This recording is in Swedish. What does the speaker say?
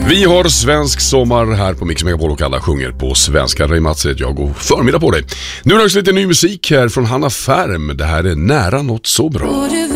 Vi har svensk sommar här på Mix Megapol och alla sjunger på svenska. Ray Mats heter jag och förmiddag på dig. Nu är det också lite ny musik här från Hanna Färm. Det här är Nära något så bra.